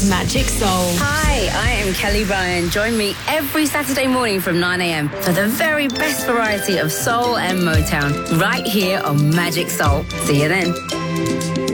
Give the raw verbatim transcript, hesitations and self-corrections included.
Magic Soul. Hi, I am Kelly Ryan. Join me every Saturday morning from nine a.m. for the very best variety of soul and Motown right here on Magic Soul. See you then.